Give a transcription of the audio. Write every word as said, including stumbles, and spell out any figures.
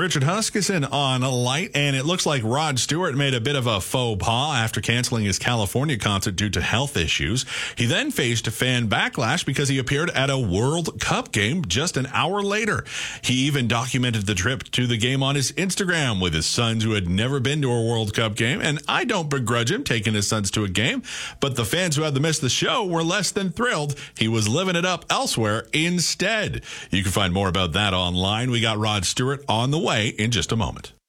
Richard Huskisson on a light, and it looks like Rod Stewart made a bit of a faux pas after canceling his California concert due to health issues. He then faced fan backlash because he appeared at a World Cup game just an hour later. He even documented the trip to the game on his Instagram with his sons who had never been to a World Cup game, and I don't begrudge him taking his sons to a game, but the fans who had to miss the show were less than thrilled. He was living it up elsewhere instead. You can find more about that online. We got Rod Stewart on the way in just a moment.